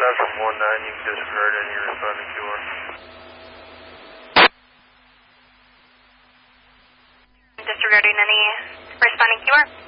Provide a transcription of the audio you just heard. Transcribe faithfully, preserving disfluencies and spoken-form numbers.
that's from one nine, you can disregard any responding Q R. Disregarding any responding Q R.